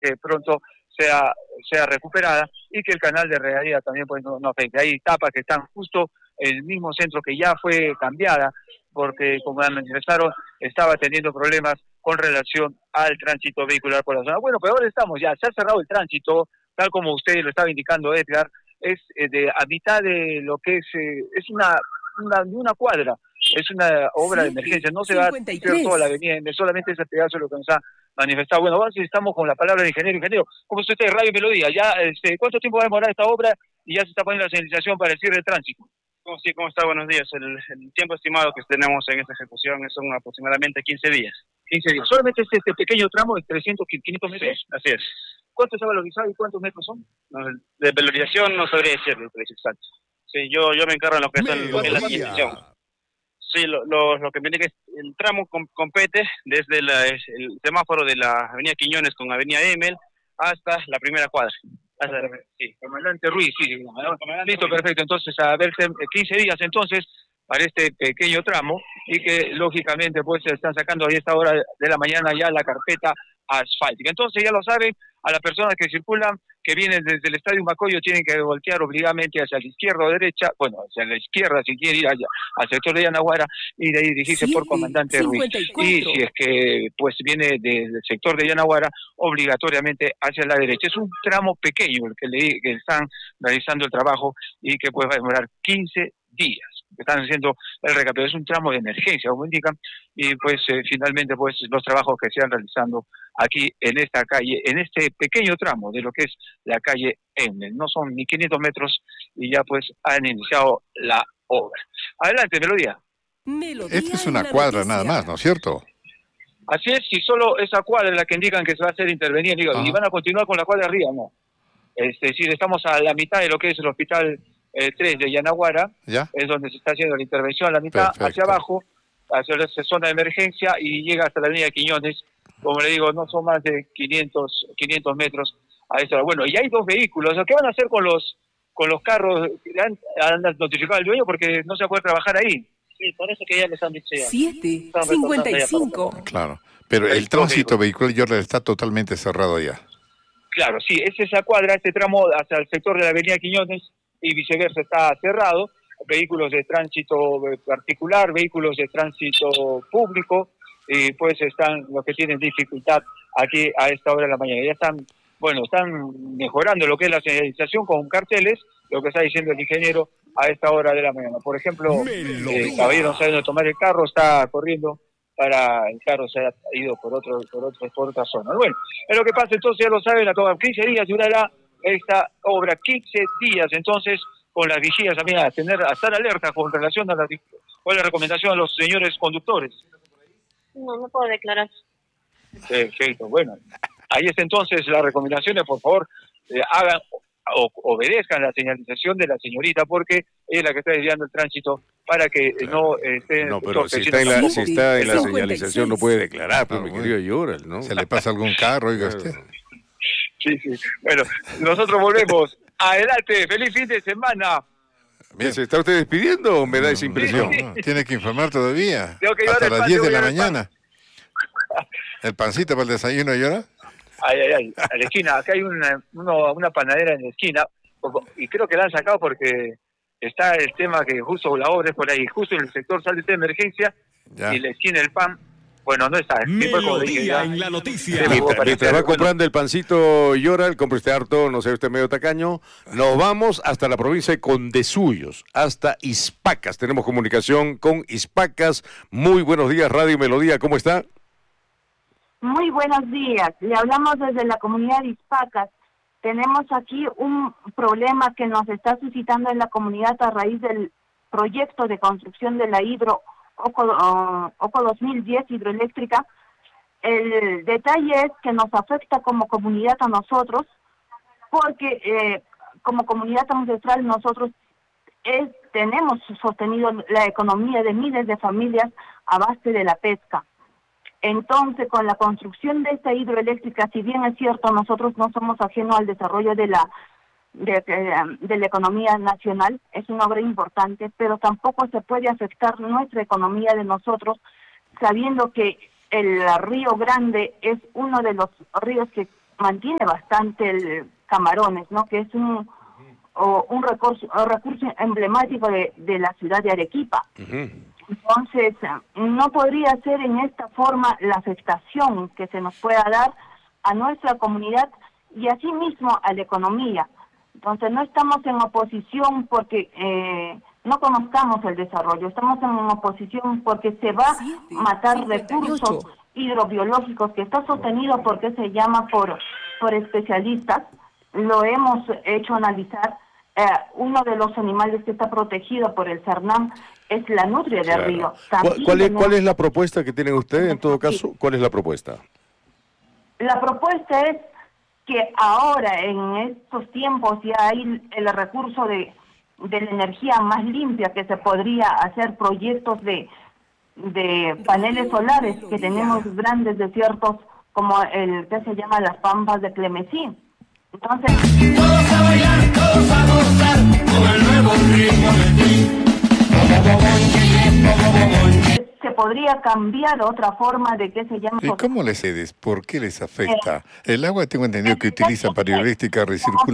que pronto sea recuperada y que el canal de regadía también pues no afecte. Hay etapas que están justo en el mismo centro que ya fue cambiada, porque como manifestaron, estaba teniendo problemas con relación al tránsito vehicular por la zona. Bueno, pero ahora estamos ya, se ha cerrado el tránsito, tal como usted lo estaba indicando, Edgar, es a mitad de lo que es una cuadra, es una obra de emergencia, no se va a hacer toda la avenida, solamente ese pedazo es lo que nos ha manifestado. Bueno, ahora sí estamos con la palabra de ingeniero, ¿cómo está usted, Radio Melodía? Ya, ¿cuánto tiempo va a demorar esta obra? Y ya se está poniendo la señalización para el cierre del tránsito. Sí, ¿cómo está? Buenos días. El tiempo estimado que tenemos en esta ejecución son aproximadamente 15 días. 15 días. ¿Solamente es este pequeño tramo de 300, 500 metros? Sí, así es. ¿Cuánto está valorizado y cuántos metros son? No, de valorización no sabría decirle el precio exacto. Sí, yo me encargo en lo que es la adquisición. Sí, lo que me indica es el tramo compete desde el semáforo de la avenida Quiñones con avenida Emel hasta la primera cuadra. Sí, comandante Ruiz, sí. Listo, Ruiz. Perfecto. Entonces, a ver, 15 días entonces para este pequeño tramo y que lógicamente pues se están sacando a esta hora de la mañana ya la carpeta asfáltica. Entonces ya lo saben, a las personas que circulan, que vienen desde el Estadio Macoyo, tienen que voltear obligadamente hacia la izquierda o derecha, bueno, hacia la izquierda si quieren ir allá, al sector de Yanaguara y de ahí dirigirse por Comandante Ruiz. Y si es que pues viene del sector de Yanaguara, obligatoriamente hacia la derecha. Es un tramo pequeño el que están realizando el trabajo y que pues va a demorar 15 días. Están haciendo el recapitulado, es un tramo de emergencia, como indican, y pues finalmente pues los trabajos que se están realizando aquí en esta calle, en este pequeño tramo de lo que es la calle Emel, no son ni 500 metros y ya pues han iniciado la obra. Adelante, Melodía. Esta es una cuadra nada más, ¿no es cierto? Así es, si solo esa cuadra es la que indican que se va a hacer intervenir, digo, y van a continuar con la cuadra arriba, no. Es decir, estamos a la mitad de lo que es el hospital 3 de Yanaguara, es donde se está haciendo la intervención a la mitad. Perfecto. Hacia abajo, hacia la zona de emergencia y llega hasta la avenida Quiñones. Como le digo, no son más de 500 metros a esta hora. Bueno, y hay dos vehículos. ¿Qué van a hacer con los carros? ¿Han notificado al dueño porque no se puede trabajar ahí? Sí, parece que ya les han dicho ya. 7:55. Claro, pero el tránsito vehicular ya está totalmente cerrado ya. Claro, sí, es esa cuadra, este tramo hacia el sector de la avenida Quiñones y viceversa está cerrado. Vehículos de tránsito particular, vehículos de tránsito público, y pues están los que tienen dificultad aquí a esta hora de la mañana. Ya están mejorando lo que es la señalización con carteles, lo que está diciendo el ingeniero a esta hora de la mañana. Por ejemplo, el caballero no sabe dónde tomar el carro, está corriendo para el carro se ha ido por otra zona. Bueno, es lo que pasa, entonces ya lo saben, a todas 15 días durará esta obra, 15 días, entonces con las vigías también a estar alerta con relación a ¿cuál es la recomendación a los señores conductores? No puedo declarar. Perfecto, bueno, ahí está entonces las recomendaciones, por favor, hagan o obedezcan la señalización de la señorita, porque es la que está desviando el tránsito para que no esté... No, pero si está en la señalización no puede declarar, pues mi querido Yoral, ¿no? Se le pasa algún carro, oiga usted. Sí. Bueno, nosotros volvemos. Adelante, feliz fin de semana. Bien. ¿Se está usted despidiendo o me da esa impresión? No, tiene que informar todavía. Hasta las 10 de la mañana. ¿El pancito para el desayuno, Yoral? Ay, a la esquina, acá hay una panadera en la esquina, y creo que la han sacado porque está el tema que justo la obra es por ahí, justo en el sector sale de emergencia, y la esquina del pan, bueno, no está. Melodía en la noticia. Mientras va comprando el pancito Yoral, compre usted harto, no sea usted medio tacaño, nos vamos hasta la provincia de Condesuyos, hasta Ispacas, tenemos comunicación con Ispacas. Muy buenos días, Radio Melodía, ¿cómo está? Muy buenos días, le hablamos desde la comunidad de Ispacas. Tenemos aquí un problema que nos está suscitando en la comunidad a raíz del proyecto de construcción de la OCO 2010 hidroeléctrica. El detalle es que nos afecta como comunidad a nosotros, porque como comunidad ancestral nosotros tenemos sostenido la economía de miles de familias a base de la pesca. Entonces, con la construcción de esta hidroeléctrica, si bien es cierto, nosotros no somos ajenos al desarrollo de la economía nacional, es una obra importante, pero tampoco se puede afectar nuestra economía de nosotros, sabiendo que el Río Grande es uno de los ríos que mantiene bastante el Camarones, ¿no? Que es un recurso emblemático de la ciudad de Arequipa. Entonces, no podría ser en esta forma la afectación que se nos pueda dar a nuestra comunidad y asimismo a la economía. Entonces, no estamos en oposición porque no conozcamos el desarrollo, estamos en oposición porque se va a matar recursos hidrobiológicos que está sostenido porque se llama por especialistas. Lo hemos hecho analizar. Uno de los animales que está protegido por el CERNAM es la nutria del río. ¿Cuál es la propuesta que tienen ustedes en todo caso? ¿Cuál es la propuesta? La propuesta es que ahora, en estos tiempos, ya hay el recurso de la energía más limpia, que se podría hacer proyectos de paneles solares, que tenemos grandes desiertos como el que se llama las Pampas de Clemesín. Entonces, todos a bailar, todos a gozar con el nuevo ritmo de ti. Se podría cambiar otra forma de que se llama. ¿Y cómo les cedes? ¿Por qué les afecta? El agua tengo entendido que utilizan para hidroeléctrica recircular.